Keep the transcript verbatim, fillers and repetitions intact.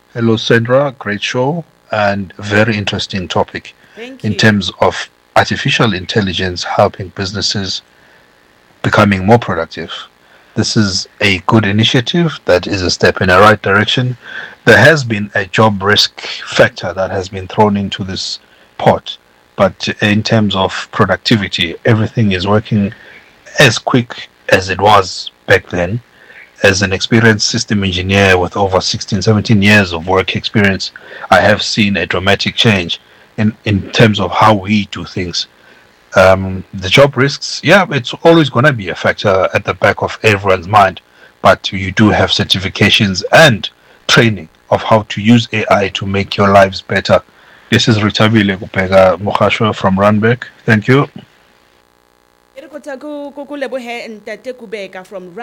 Hello, Sandra. Great show and very interesting topic Thank in you. terms of artificial intelligence helping businesses becoming more productive. This is a good initiative that is a step in the right direction. There has been a job risk factor that has been thrown into this pot, but in terms of productivity, everything is working as quick as it was back then. As an experienced system engineer with over sixteen, seventeen years of work experience, I have seen a dramatic change in, in terms of how we do things. Um, the job risks, yeah, it's always going to be a factor at the back of everyone's mind, but you do have certifications and training of how to use A I to make your lives better. This is Ritabile Kupega Mohashwa from Runbeck. Thank you. Ke re go tsa- ko- ko- ko lebohe Ntate Kubeka from